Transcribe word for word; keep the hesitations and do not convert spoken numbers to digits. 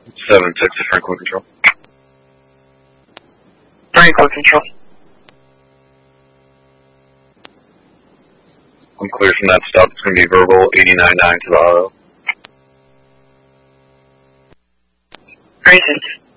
seven six to Franklin Control. Franklin Control. I'm clear from that stop. It's going to be verbal eighty-nine nine to the auto. Racist.